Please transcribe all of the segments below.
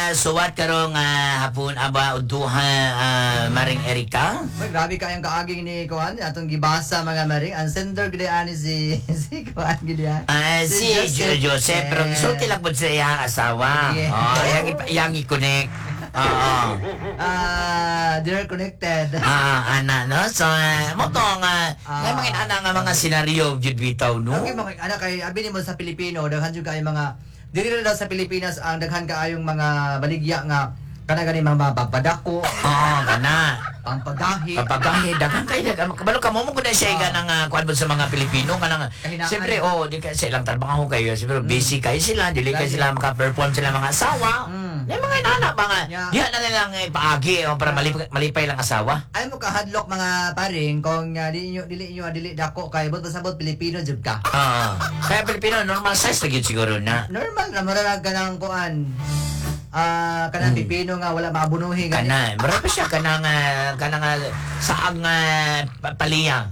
suwat karong hapon aba uduha Maring Erika. Ay, grabe kayang kaaging ni Kuan atong gibasa mga maring ang sender gid ani si Kuan gid ya. Si Joseph pero sulti lang pud sa iyang asawa. Oh, yang i-connect. Oo. They're connected. Ana no. So mo to nga mga ana nga mga senaryo gyud bitaw no. Okay mga ana kay abi ni mo sa Pilipino daghan jud kay mga dili na daw sa Pilipinas ang daghan kaayong mga baligya nga kana gani mga papadako. Kana. Pampagahi. Daghan kay kabalo ka mo mo gud siya ganang kuan sa mga Pilipino kanang siyempre di kay silang trabaho kayo siyempre busy kay sila dili kay sila maka-perform sila mga asawa. May mga inana mga diha na lang paagi para malipay lang asawa. Ay mo ka hadlok mga paring kung dili dako kay but pasabot Pilipino jud ka. Kaya Pilipino normal size na gyud siguro na. Normal na mararag ka ng kuan. Kanang Pilipino nga wala mabunuhi gani. Marami pa siya kanang saang paliyang.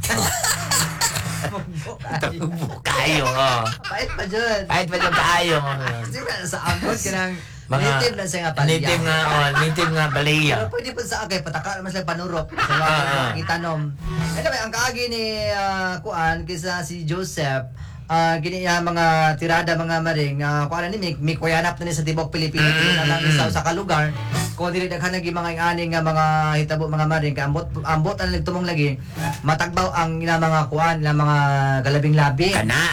Kayo, Pait pa dyan. Pait pa dyan kayo. Siguro sa angkot kanang native na siya nga paliyang. Native nga paliyang. Pero pwede pa sa akay, pataka naman sila panurok. Sa mga itanom. Anyway, ang kaagi ni kuan kisa si Joseph, gini mga tirada mga maring kuan ni may kuyanap na ni sa tibok Pilipinas na lang sa kalugar kung dili daghan nagi mga ani nga mga hitabo mga maring kay ambot ang nagtumong lagi matagbaw ang ina mga kuan ina mga galabing labi kana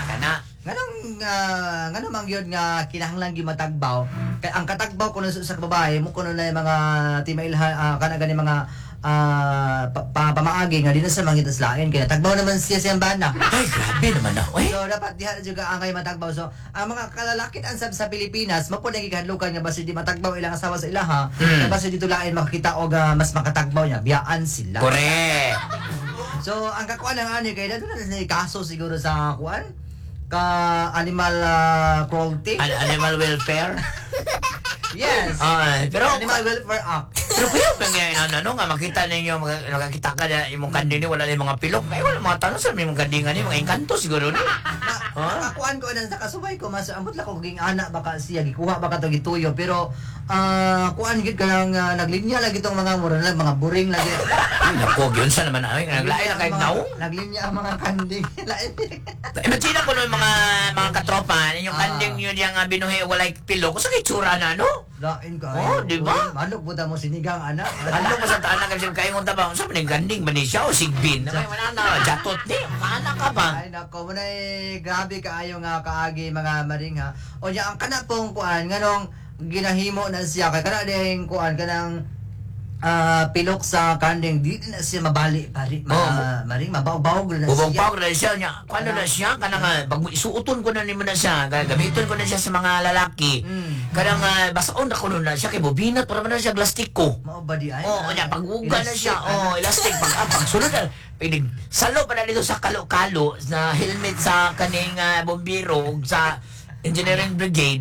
nganong mangyod nga kinahanglan gi matagbaw kay ang katagbaw kuno sa babae mo kuno na mga timailhan kana gani mga pamaagi nga di na sa mangitas lain kaya tagbaw naman siya siyang bana. Ay grabe naman ako So dapat diha juga ang kay matagbaw. So ang mga kalalaki ansab sa Pilipinas mapo nagigihadlukan nga basi di matagbaw ilang asawa sa ilaha basi dito lain makakita og mas makatagbaw niya biyaan sila. Correct. So ang kakuan ng ani kay dadto na kaso siguro sa kuan ka animal cruelty. Animal welfare. Yes. Pero Animal Welfare Act. Pero kuya nga makita ninyo makakita ka na imong kandi ni wala na mga pilok kay wala mga tanong sa imong kandi nga ni mga engkanto siguro ni. Nakakuan ko na sa kasubay ko mas ambot la ko ging ana baka siya gikuha baka to gituyo pero kuan gid kanang naglinya lagi tong mga mura lang mga buring lagi. Nako gyud sa naman ay naglain na kay tao. Naglinya ang mga kanding. Lain. Imagine ko no mga katropa ninyong kanding yun yang binuhi walay pilok sa kitsura na no. Lain ka. Di ba? Manok buta mo sinigang anak. Ano pa sa tanan kasi kaingon ta ba unsa man ganding ba ni siya o sigbin? May wala na jatot ni. Kana ka ba? Ay nako mo na grabe kaayo nga kaagi mga maring ha. O ya ang kana pong kuan nganong ginahimo na siya kay kana ding kuan kanang pilok sa kanding di na siya mabali pari maring mabaw-baw na siya. Bubog-baw na siya niya. Kuano na siya kanang pag isuuton ko na nimo na siya, gamiton ko na siya sa mga lalaki. Kanang basaon na kuno na siya kay bobinat para man na siya plastiko. Mao ba di ay? Nya pag-uga na siya. Elastic pag sulod na. Pinig salo pa na dito sa kalo-kalo na helmet sa kaning bombero ug sa engineering brigade.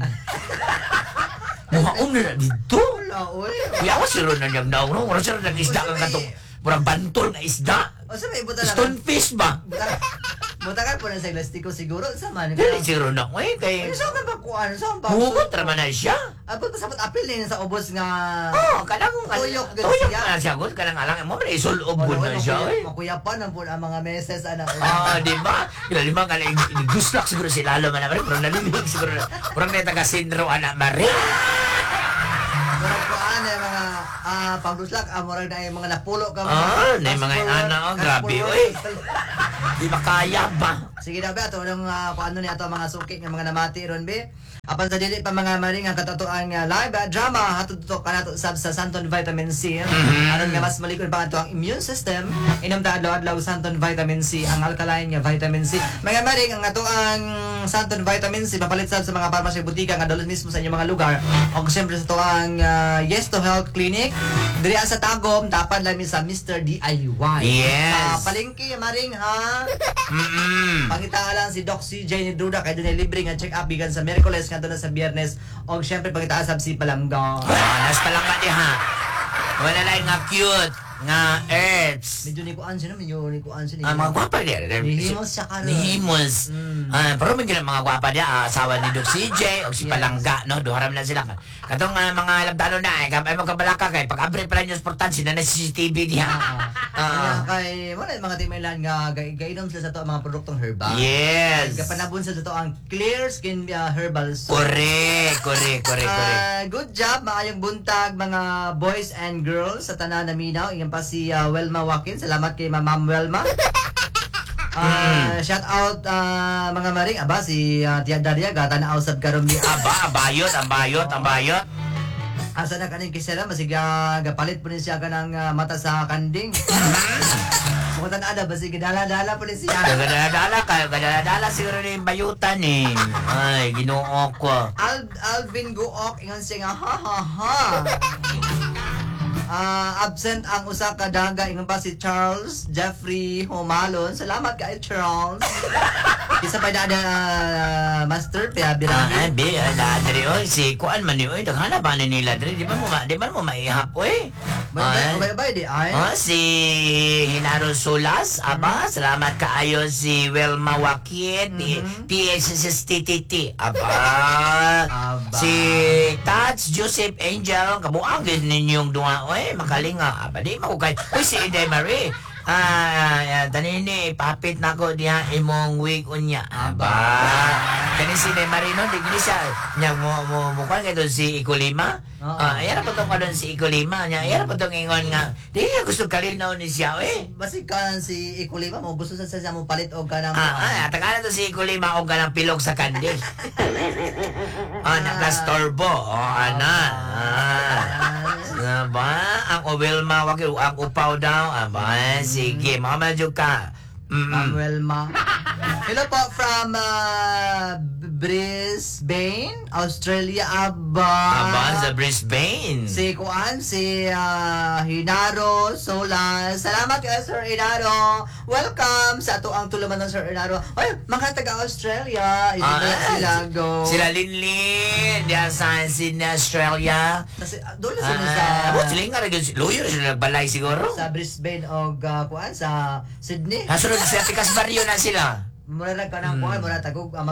Muhaon na dito. Kuya ako siro na niyang daw, no? Mura siro na isda kang katong murang bantol na isda. O sa may buta na. Stonefish ba? Butakan po na sa plastiko siguro sa man. Dili siro na ko kay Ano sa ba kuan? Sa ba? hugot raman na siya. Abot pasabot apil din sa ubos nga. Kanang Tuyok tuyok siya. na siya gud kanang alang mo na isulob gud na siya. Makuyapan ang po ang mga meses anak. Di ba? Kila lima ka guslak siguro si lalo man na pero nalilig siguro. Murang na taga sindro anak mare. Murag kuan mga pagduslak murag na mga napulo ka na mga ana grabe oy. Di ba kaya ba? Sige na ba ato nang paano ni ato mga suki nga mga namati ron be. Apan sa dili pa mga maring ang katatuan nga live drama hatod to kanato sab sa Santon Vitamin C. Aron nga mas malikod pa ato ang immune system. Inom ta adlaw Santon Vitamin C ang alkaline nga vitamin C. Mga maring ang ato ang Santon Vitamin C papalit sab sa mga parmasya butika nga dalos mismo sa inyong mga lugar. Og siyempre sa to ang Yes to Health Clinic diri sa Tagum dapat lami sa Mr. DIY. Yes. Sa palengke maring ha. Pangita lang si Doc CJ ni Duda kay dunay libre nga check up bigan sa Miyerkules ngadto na sa Biyernes og syempre pangita sab si Palangga. Nas palangga di ha. Wala lang nga cute. nga Earths. Medyo ni kuan sino, medyo ni kuan sino. Mga gwapa dia. Nihimos siya karon. Nihimos. Pero may mga gwapa dia, asawa ni Doc CJ o si Palangga, no? Duharam na sila. Katong mga labdalo na, ay magkabalaka kay pag-abre pala niyo sportan sila na CCTV diha. Kay wala mga timeline nga gainom sila sa to ang mga produktong herbal. Yes. Kapanabon sa to ang clear skin herbal soap. Correct. Good job, maayong buntag mga boys and girls sa tanan na minaw. Ingon pa si Welma Wakin. Salamat kay Ma'am Welma. Shout out mga maring aba si Tia Daria gata na usab karon ni Ang bayot. asa na kaning kisera masiga gapalit po ni siya kanang mata sa kanding. Mutan ada basi gidala-dala po ni siya. Kadala siguro ni bayutan eh. Ay, Ginoo ko. Alvin Guok ingon siya nga ha. Absent ang usa ka daga ingon pa si Charles Jeffrey Humalon. Salamat kay Charles. Isa pa na master pa birang. Dre oy si kuan man ni oy daghana ba ni nila dre di ba mo maihap oy. Bye di ay. Si Hinaro Solas aba salamat kaayo si Welma Wakid PSSTTT aba. Si Tats Joseph Angel kabuang ninyong duha oy makalinga aba di mo kay oy si Inday Marie. Tanini, papit na ko diha imong wig unya. Aba. Kani si Marino, digli siya. Nya mo kwan kay si Ikolima. Ayara pa tong kadon si Ikolima. Nya ayara pa tong ingon nga. Di gusto kalinaw ni siya eh. Basi kan si Ikolima mo gusto sa mo palit og kanang tagana to si Ikolima og kanang pilok sa kandil. Nakastorbo. Aba, ang Welma wag ang upaw daw. Aba, sige, medyo ka. Welma. Hello po from Brisbane, Australia. Aba, sa Brisbane. Si Kuan, si Hinaro Solas. Salamat kay Sir Hinaro. Welcome sa ato ang tuluman ng Sir Hinaro. Ay, mga taga-Australia. Sila go. Sila Linlin. Diyan sa Australia. Kasi doon sila sa... Sila nga rin. Lawyer sila nagbalay siguro. Sa Brisbane o Kuan, sa Sydney. Nasunod sa Picas Barrio na sila. Mura lang ka ng kuhan, mura tagog